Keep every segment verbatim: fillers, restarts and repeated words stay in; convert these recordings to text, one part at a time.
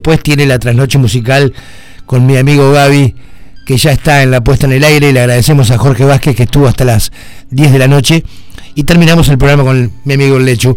Después tiene la trasnoche musical con mi amigo Gaby, que ya está en la puesta en el aire. Le agradecemos a Jorge Vázquez, que estuvo hasta las diez de la noche. Y terminamos el programa con mi amigo Lechu.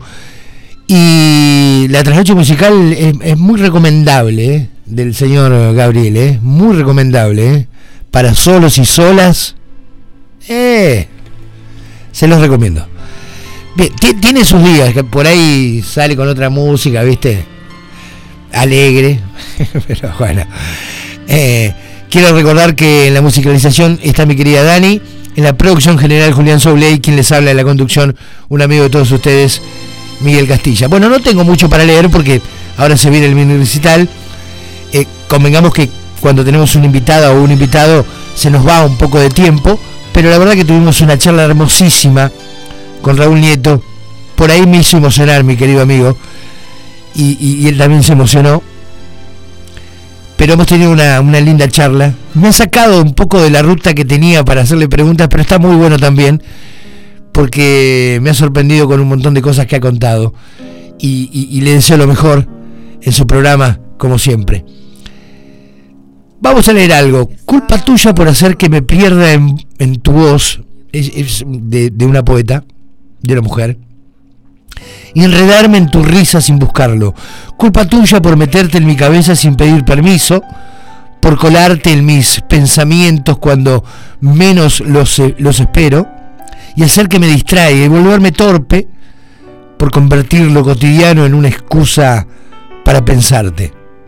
Y la trasnoche musical es, es muy recomendable, ¿eh? Del señor Gabriel, ¿eh? Muy recomendable, ¿eh? Para solos y solas. Eh, se los recomiendo. Bien, t- tiene sus días, que por ahí sale con otra música, ¿viste? Alegre, pero bueno. Eh, quiero recordar que en la musicalización está mi querida Dani, en la producción general Julián Souley, quien les habla en la conducción, un amigo de todos ustedes, Miguel Castilla. Bueno, no tengo mucho para leer porque ahora se viene el mini recital. Eh, convengamos que cuando tenemos una invitada o un invitado se nos va un poco de tiempo, pero la verdad que tuvimos una charla hermosísima con Raúl Nieto. Por ahí me hizo emocionar mi querido amigo. Y, y, y él también se emocionó, pero hemos tenido una, una linda charla. Me ha sacado un poco de la ruta que tenía para hacerle preguntas, pero está muy bueno también, porque me ha sorprendido con un montón de cosas que ha contado, y, y, y le deseo lo mejor en su programa, como siempre. Vamos a leer algo. Culpa tuya por hacer que me pierda en, en tu voz. Es, es de, de una poeta, de una mujer. Y enredarme en tu risa sin buscarlo. Culpa tuya por meterte en mi cabeza sin pedir permiso, por colarte en mis pensamientos cuando menos los, los espero, y hacer que me distraiga y volverme torpe por convertir lo cotidiano en una excusa para pensarte.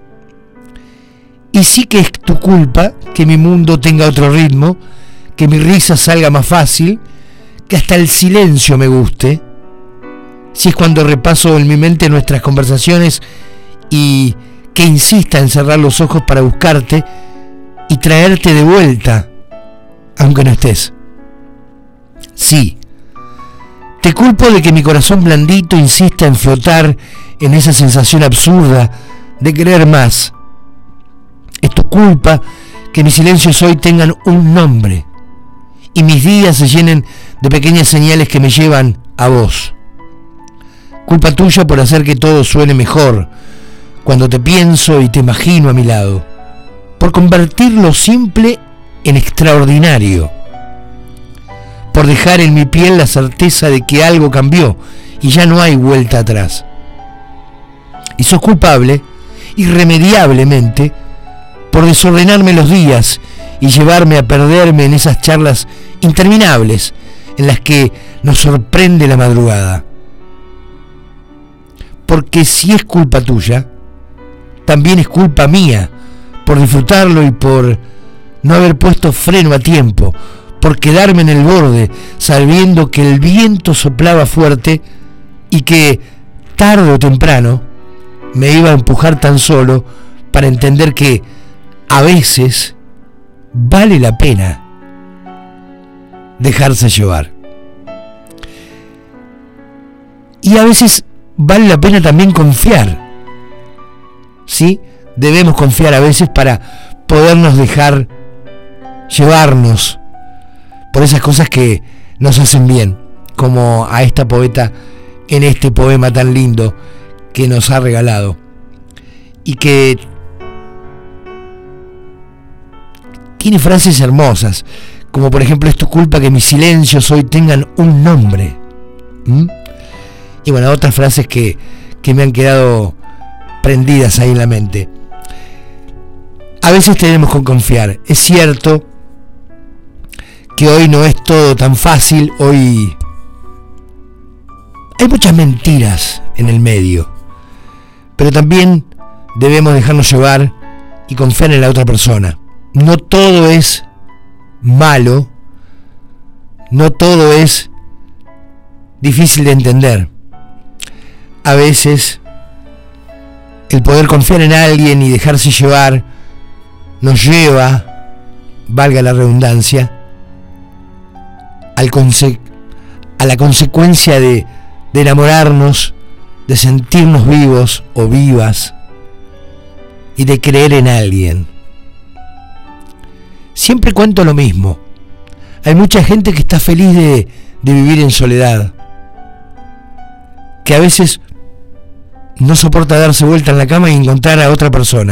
Y sí que es tu culpa que mi mundo tenga otro ritmo, que mi risa salga más fácil, que hasta el silencio me guste. Si es cuando repaso en mi mente nuestras conversaciones y que insista en cerrar los ojos para buscarte y traerte de vuelta, aunque no estés. Sí, te culpo de que mi corazón blandito insista en flotar en esa sensación absurda de querer más. Es tu culpa que mis silencios hoy tengan un nombre y mis días se llenen de pequeñas señales que me llevan a vos. Culpa tuya por hacer que todo suene mejor cuando te pienso y te imagino a mi lado, por convertir lo simple en extraordinario, por dejar en mi piel la certeza de que algo cambió y ya no hay vuelta atrás. Y sos culpable, irremediablemente, por desordenarme los días y llevarme a perderme en esas charlas interminables en las que nos sorprende la madrugada. Porque si es culpa tuya, también es culpa mía por disfrutarlo y por no haber puesto freno a tiempo, por quedarme en el borde sabiendo que el viento soplaba fuerte y que tarde o temprano me iba a empujar tan solo para entender que a veces vale la pena dejarse llevar. Y a veces vale la pena también confiar. ¿Sí? Debemos confiar a veces para podernos dejar llevarnos por esas cosas que nos hacen bien, como a esta poeta en este poema tan lindo que nos ha regalado y que tiene frases hermosas, como por ejemplo: es tu culpa que mis silencios hoy tengan un nombre. ¿Mm? Y bueno, otras frases que, que me han quedado prendidas ahí en la mente. A veces tenemos que confiar. Es cierto que hoy no es todo tan fácil. Hoy hay muchas mentiras en el medio. Pero también debemos dejarnos llevar y confiar en la otra persona. No todo es malo. No todo es difícil de entender. A veces el poder confiar en alguien y dejarse llevar nos lleva, valga la redundancia, al conse- a la consecuencia de, de enamorarnos, de sentirnos vivos o vivas y de creer en alguien. Siempre cuento lo mismo. Hay mucha gente que está feliz de, de vivir en soledad, que a veces no soporta darse vuelta en la cama y encontrar a otra persona.